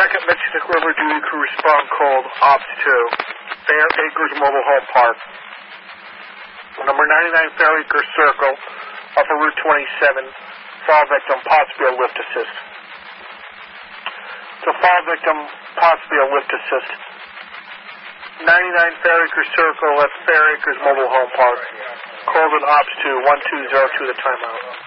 Second Mexican River Duty Crew respond called Ops 2, Fair Acres Mobile Home Park. Number 99 Fair Acres Circle, off of Route 27, fall victim, possibly a lift assist. The fall victim, possibly a lift assist. 99 Fair Acres Circle at Fair Acres Mobile Home Park. Called an Ops 2, 1202 the timeout.